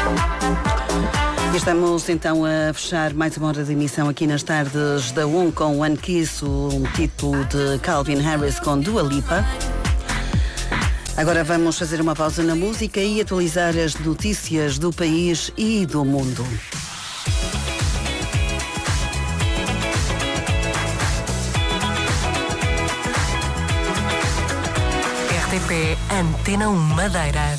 Estamos então a fechar mais uma hora de emissão aqui nas tardes da com One Kiss, um título de Calvin Harris com Dua Lipa. Agora vamos fazer uma pausa na música e atualizar as notícias do país e do mundo. RTP Antena 1 Madeira.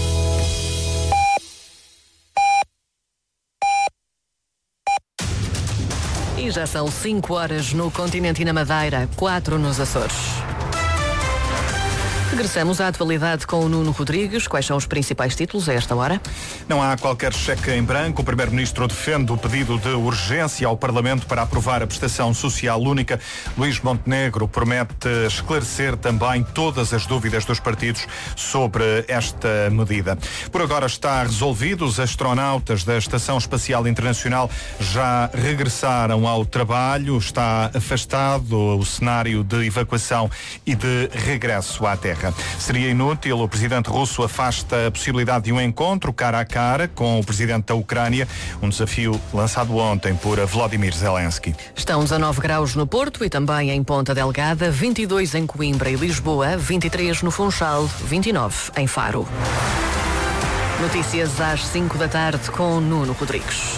E já são 5 horas no continente e na Madeira, 4 nos Açores. Regressamos à atualidade com o Nuno Rodrigues. Quais são os principais títulos a esta hora? Não há qualquer cheque em branco. O Primeiro-Ministro defende o pedido de urgência ao Parlamento para aprovar a prestação social única. Luís Montenegro promete esclarecer também todas as dúvidas dos partidos sobre esta medida. Por agora está resolvido. Os astronautas da Estação Espacial Internacional já regressaram ao trabalho. Está afastado o cenário de evacuação e de regresso à Terra. Seria inútil, o presidente russo afasta a possibilidade de um encontro cara a cara com o presidente da Ucrânia, um desafio lançado ontem por Volodymyr Zelensky. Estão 19 graus no Porto e também em Ponta Delgada, 22 em Coimbra e Lisboa, 23 no Funchal, 29 em Faro. Notícias às 5 da tarde com Nuno Rodrigues.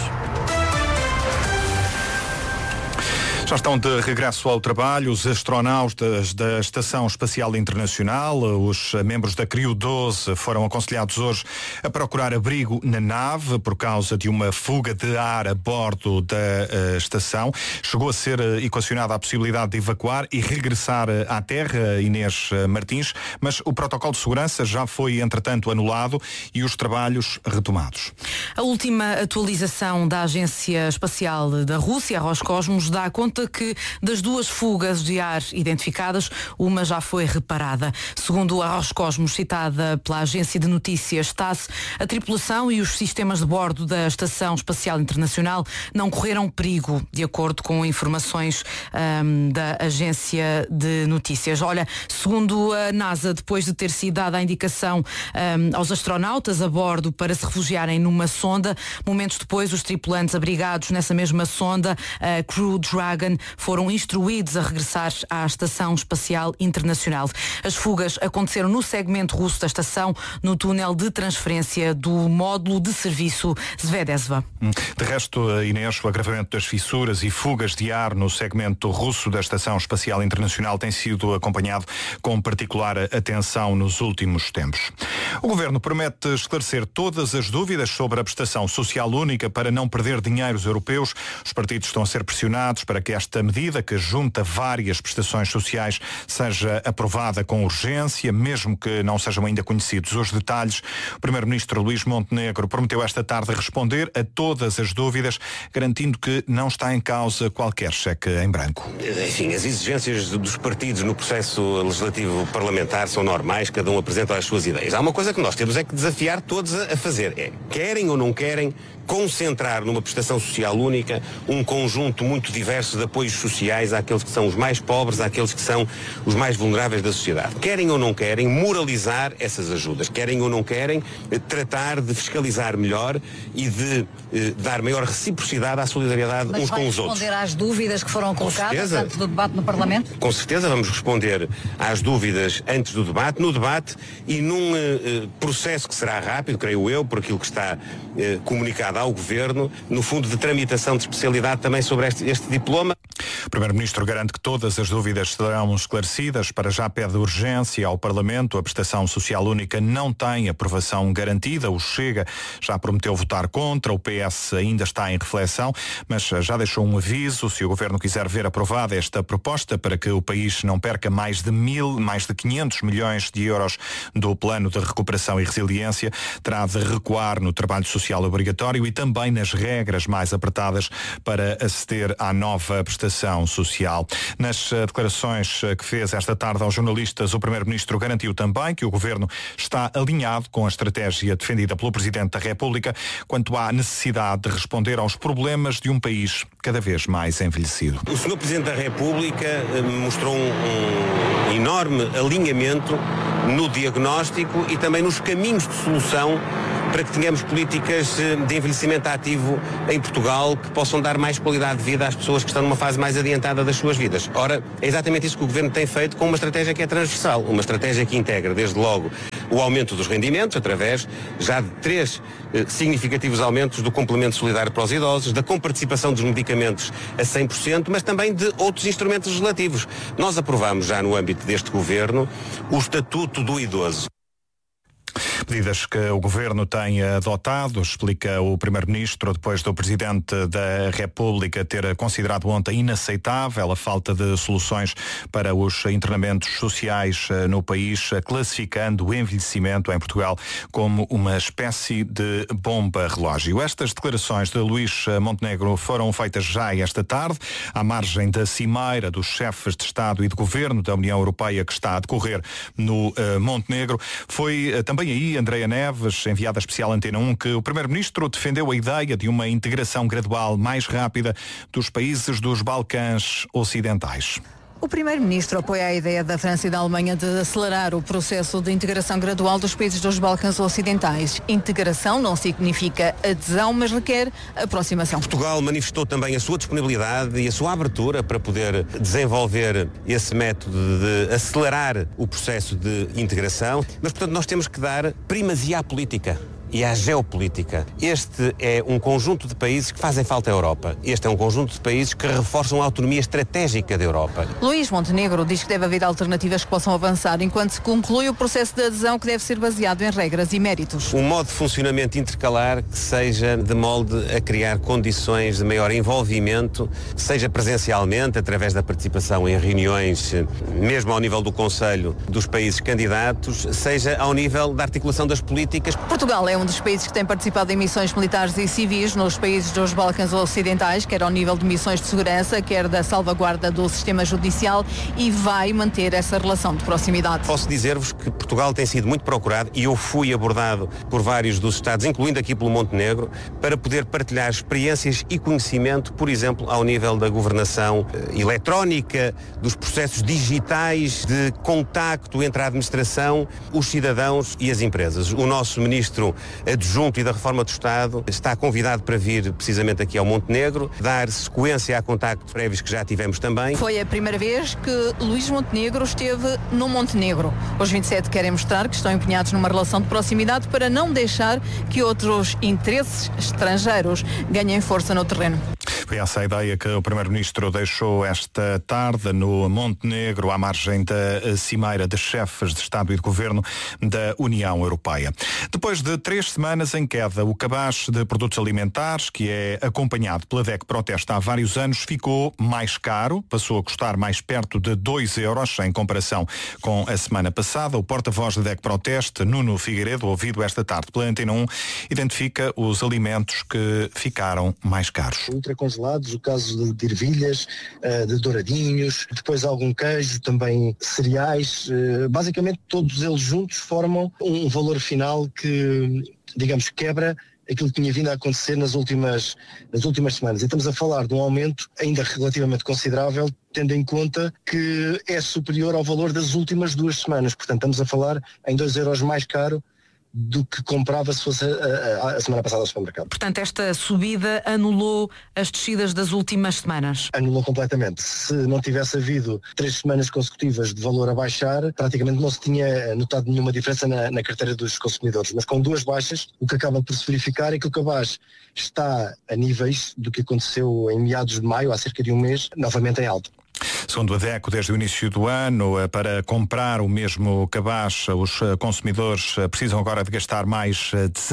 Já estão de regresso ao trabalho os astronautas da Estação Espacial Internacional. Os membros da Crew 12 foram aconselhados hoje a procurar abrigo na nave por causa de uma fuga de ar a bordo da estação. Chegou a ser equacionada a possibilidade de evacuar e regressar à Terra, Inês Martins, mas o protocolo de segurança já foi, entretanto, anulado e os trabalhos retomados. A última atualização da Agência Espacial da Rússia, a Roscosmos, dá conta que das 2 fugas de ar identificadas, uma já foi reparada. Segundo a Roscosmos, citada pela agência de notícias TASS, a tripulação e os sistemas de bordo da Estação Espacial Internacional não correram perigo, de acordo com informações da agência de notícias. Olha, segundo a NASA, depois de ter sido dada a indicação aos astronautas a bordo para se refugiarem numa sonda, momentos depois os tripulantes abrigados nessa mesma sonda, a Crew Dragon, foram instruídos a regressar à Estação Espacial Internacional. As fugas aconteceram no segmento russo da estação, no túnel de transferência do módulo de serviço Zvezda. De resto, Inês, o agravamento das fissuras e fugas de ar no segmento russo da Estação Espacial Internacional tem sido acompanhado com particular atenção nos últimos tempos. O Governo promete esclarecer todas as dúvidas sobre a prestação social única para não perder dinheiros europeus. Os partidos estão a ser pressionados para que esta medida, que junta várias prestações sociais, seja aprovada com urgência, mesmo que não sejam ainda conhecidos os detalhes. O Primeiro-Ministro Luís Montenegro prometeu esta tarde responder a todas as dúvidas, garantindo que não está em causa qualquer cheque em branco. Enfim, as exigências dos partidos no processo legislativo parlamentar são normais, cada um apresenta as suas ideias. Há uma coisa que nós temos é que desafiar todos a fazer, querem ou não querem concentrar numa prestação social única um conjunto muito diverso de apoios sociais àqueles que são os mais pobres, àqueles que são os mais vulneráveis da sociedade. Querem ou não querem moralizar essas ajudas, querem ou não querem tratar de fiscalizar melhor e de dar maior reciprocidade à solidariedade uns com os outros. Mas vai responder às dúvidas que foram colocadas antes do debate no Parlamento? Com certeza vamos responder às dúvidas antes do debate, no debate e num processo que será rápido, creio eu, por aquilo que está comunicado ao Governo, no fundo de tramitação de especialidade também sobre este diploma. O Primeiro-Ministro garante que todas as dúvidas serão esclarecidas. Para já pede urgência ao Parlamento. A prestação social única não tem aprovação garantida. O Chega já prometeu votar contra. O PS ainda está em reflexão, mas já deixou um aviso. Se o Governo quiser ver aprovada esta proposta para que o país não perca mais de 500 milhões de euros do Plano de Recuperação e Resiliência, terá de recuar no trabalho social obrigatório e também nas regras mais apertadas para aceder à nova prestação social. Nas declarações que fez esta tarde aos jornalistas, o Primeiro-Ministro garantiu também que o Governo está alinhado com a estratégia defendida pelo Presidente da República quanto à necessidade de responder aos problemas de um país cada vez mais envelhecido. O Sr. Presidente da República mostrou um enorme alinhamento no diagnóstico e também nos caminhos de solução para que tenhamos políticas de envelhecimento ativo em Portugal que possam dar mais qualidade de vida às pessoas que estão numa fase mais adiantada das suas vidas. Ora, é exatamente isso que o Governo tem feito com uma estratégia que é transversal, uma estratégia que integra, desde logo, o aumento dos rendimentos, através já de 3 significativos aumentos do complemento solidário para os idosos, da comparticipação dos medicamentos a 100%, mas também de outros instrumentos legislativos. Nós aprovamos já no âmbito deste Governo o Estatuto do Idoso. Medidas que o Governo tem adotado, explica o Primeiro-Ministro, depois do Presidente da República ter considerado ontem inaceitável a falta de soluções para os internamentos sociais no país, classificando o envelhecimento em Portugal como uma espécie de bomba-relógio. Estas declarações de Luís Montenegro foram feitas já esta tarde, à margem da cimeira dos chefes de Estado e de Governo da União Europeia que está a decorrer no Montenegro. Foi também aí Andreia Neves, enviada especial Antena 1, que o Primeiro-Ministro defendeu a ideia de uma integração gradual mais rápida dos países dos Balcãs Ocidentais. O Primeiro-Ministro apoia a ideia da França e da Alemanha de acelerar o processo de integração gradual dos países dos Balcãs Ocidentais. Integração não significa adesão, mas requer aproximação. Portugal manifestou também a sua disponibilidade e a sua abertura para poder desenvolver esse método de acelerar o processo de integração, mas, portanto, nós temos que dar primazia à política e à geopolítica. Este é um conjunto de países que fazem falta à Europa. Este é um conjunto de países que reforçam a autonomia estratégica da Europa. Luís Montenegro diz que deve haver alternativas que possam avançar enquanto se conclui o processo de adesão que deve ser baseado em regras e méritos. Um modo de funcionamento intercalar que seja de molde a criar condições de maior envolvimento, seja presencialmente, através da participação em reuniões, mesmo ao nível do Conselho dos países candidatos, seja ao nível da articulação das políticas. Portugal é um dos países que tem participado em missões militares e civis nos países dos Balcãs Ocidentais, quer ao nível de missões de segurança, quer da salvaguarda do sistema judicial, e vai manter essa relação de proximidade. Posso dizer-vos que Portugal tem sido muito procurado e eu fui abordado por vários dos Estados, incluindo aqui pelo Montenegro, para poder partilhar experiências e conhecimento, por exemplo, ao nível da governação eletrónica, dos processos digitais de contacto entre a administração, os cidadãos e as empresas. O nosso Ministro Adjunto e da Reforma do Estado está convidado para vir precisamente aqui ao Montenegro, dar sequência a contactos prévios que já tivemos também. Foi a primeira vez que Luís Montenegro esteve no Montenegro. Os 27 querem mostrar que estão empenhados numa relação de proximidade para não deixar que outros interesses estrangeiros ganhem força no terreno. Foi essa a ideia que o Primeiro-Ministro deixou esta tarde no Montenegro, à margem da cimeira de chefes de Estado e de Governo da União Europeia. Depois de 3 semanas em queda, o cabaz de produtos alimentares, que é acompanhado pela DEC Proteste há vários anos, ficou mais caro, passou a custar mais perto de 2 euros em comparação com a semana passada. O porta-voz da DEC Proteste, Nuno Figueiredo, ouvido esta tarde pela Antena 1, identifica os alimentos que ficaram mais caros. Ultracongelados, o caso de ervilhas, de douradinhos, depois algum queijo, também cereais, basicamente todos eles juntos formam um valor final que, digamos, quebra aquilo que tinha vindo a acontecer nas últimas semanas. E estamos a falar de um aumento ainda relativamente considerável, tendo em conta que é superior ao valor das últimas 2 semanas. Portanto, estamos a falar em 2 euros mais caro do que comprava se fosse a semana passada ao supermercado. Portanto, esta subida anulou as descidas das últimas semanas? Anulou completamente. Se não tivesse havido 3 semanas consecutivas de valor a baixar, praticamente não se tinha notado nenhuma diferença na carteira dos consumidores. Mas com 2 baixas, o que acaba por se verificar é que o cabaz está a níveis do que aconteceu em meados de maio, há cerca de um mês, novamente em alta. Segundo a DECO, desde o início do ano, para comprar o mesmo cabaz, os consumidores precisam agora de gastar mais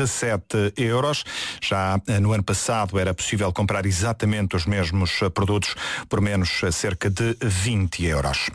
17 euros. Já no ano passado era possível comprar exatamente os mesmos produtos por menos cerca de 20 euros.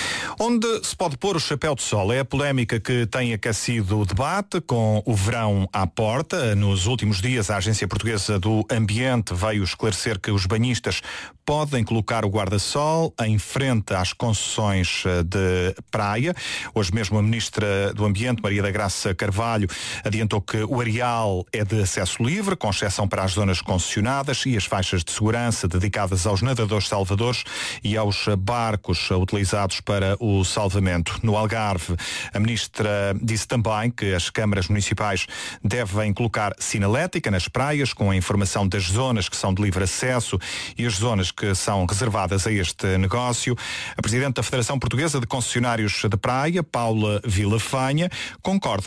Onde se pode pôr o chapéu de sol é a polémica que tem aquecido o debate com o verão à porta. Nos últimos dias, a Agência Portuguesa do Ambiente veio esclarecer que os banhistas podem colocar o guarda-sol em frente às concessões de praia. Hoje mesmo a Ministra do Ambiente, Maria da Graça Carvalho, adiantou que o areal é de acesso livre, com exceção para as zonas concessionadas e as faixas de segurança dedicadas aos nadadores salvadores e aos barcos utilizados para o salvamento. No Algarve, a Ministra disse também que as câmaras municipais devem colocar sinalética nas praias com a informação das zonas que são de livre acesso e as zonas que são reservadas a este negócio. A Presidente da Federação Portuguesa de Concessionários de Praia, Paula Vilafaña, concorda